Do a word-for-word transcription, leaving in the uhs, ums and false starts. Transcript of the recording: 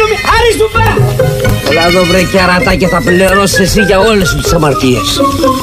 πληρώνουμε. Αριστούφα! Έλα εδώ βρε κερατά και θα πληρώσεις εσύ για όλες τις αμαρτίες.